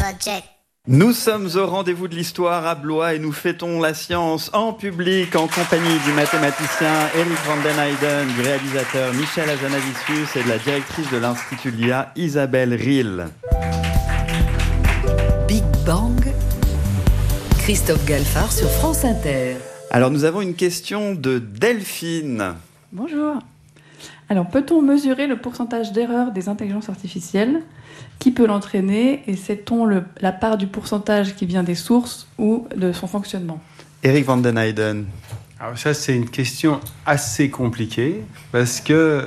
Project. Nous sommes au rendez-vous de l'histoire à Blois et nous fêtons la science en public en compagnie du mathématicien Eric van den Heijden, du réalisateur Michel Hazanavicius et de la directrice de l'Institut LIA Isabelle Riehl. Big Bang, Christophe Galfard sur France Inter. Alors nous avons une question de Delphine. Bonjour. Alors, peut-on mesurer le pourcentage d'erreur des intelligences artificielles ? Qui peut l'entraîner ? Et sait-on la part du pourcentage qui vient des sources ou de son fonctionnement ? Eric van den Heijden. Alors ça, c'est une question assez compliquée parce que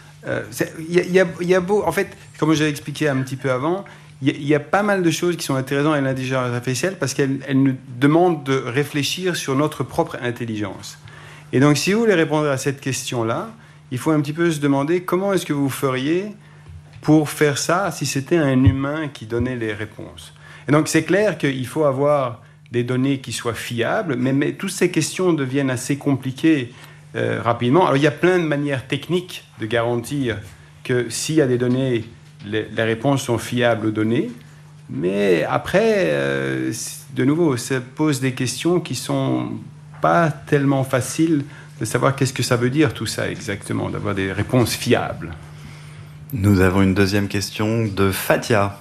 en fait, comme j'ai expliqué un petit peu avant, il y a pas mal de choses qui sont intéressantes à l'intelligence artificielle parce qu'elle nous demande de réfléchir sur notre propre intelligence. Et donc, si vous voulez répondre à cette question-là, il faut un petit peu se demander comment est-ce que vous feriez pour faire ça si c'était un humain qui donnait les réponses. Et donc, c'est clair qu'il faut avoir des données qui soient fiables, mais toutes ces questions deviennent assez compliquées rapidement. Alors, il y a plein de manières techniques de garantir que s'il y a des données, les réponses sont fiables aux données. Mais après, de nouveau, ça pose des questions qui sont pas tellement faciles de savoir qu'est-ce que ça veut dire tout ça exactement, d'avoir des réponses fiables. Nous avons une deuxième question de Fatia.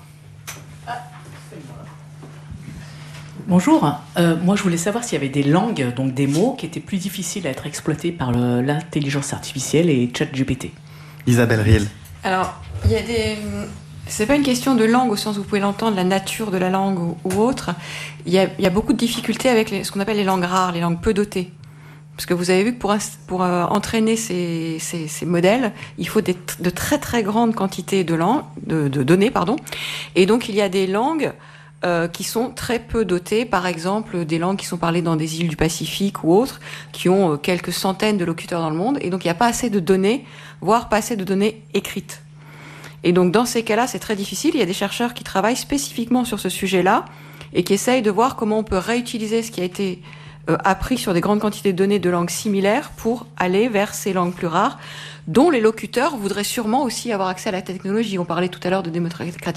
Bonjour, moi je voulais savoir s'il y avait des langues, donc des mots qui étaient plus difficiles à être exploités par l'intelligence artificielle et ChatGPT. Isabelle Riehl. Alors, il y a des... C'est pas une question de langue au sens où vous pouvez l'entendre, la nature de la langue ou autre. Il y a beaucoup de difficultés avec ce qu'on appelle les langues rares, les langues peu dotées. Parce que vous avez vu que pour entraîner ces modèles, il faut de très très grandes quantités de données. Et donc il y a des langues qui sont très peu dotées, par exemple des langues qui sont parlées dans des îles du Pacifique ou autres, qui ont quelques centaines de locuteurs dans le monde. Et donc il n'y a pas assez de données, voire pas assez de données écrites. Et donc dans ces cas-là, c'est très difficile. Il y a des chercheurs qui travaillent spécifiquement sur ce sujet-là et qui essayent de voir comment on peut réutiliser ce qui a été appris sur des grandes quantités de données de langues similaires pour aller vers ces langues plus rares, dont les locuteurs voudraient sûrement aussi avoir accès à la technologie. On parlait tout à l'heure de démocratisation